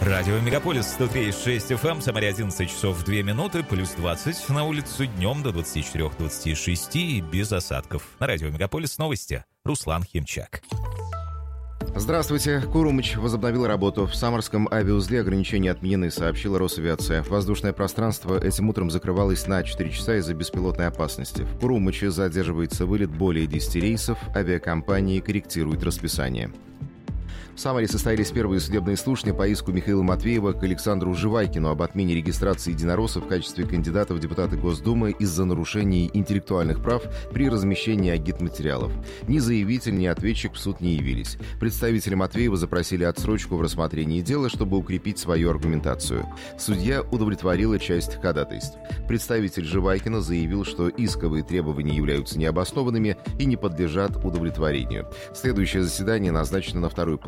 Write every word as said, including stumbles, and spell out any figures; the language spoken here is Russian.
Радио Мегаполис сто три и шесть эф эм, Самаре одиннадцать часов две минуты, плюс двадцать на улицу, днем до двадцати четырёх — двадцати шести и без осадков. На Радио Мегаполис новости. Руслан Химчак. Здравствуйте. Курумыч возобновил работу. В Самарском авиаузле ограничения отменены, сообщила Росавиация. Воздушное пространство этим утром закрывалось на четыре часа из-за беспилотной опасности. В Курумыче задерживается вылет более десяти рейсов. Авиакомпании корректируют расписание. В Самаре состоялись первые судебные слушания по иску Михаила Матвеева к Александру Живайкину об отмене регистрации единороссов в качестве кандидата в депутаты Госдумы из-за нарушений интеллектуальных прав при размещении агитматериалов. Ни заявитель, ни ответчик в суд не явились. Представители Матвеева запросили отсрочку в рассмотрении дела, чтобы укрепить свою аргументацию. Судья удовлетворила часть ходатайств. Представитель Живайкина заявил, что исковые требования являются необоснованными и не подлежат удовлетворению. Следующее заседание назначено на вторую половину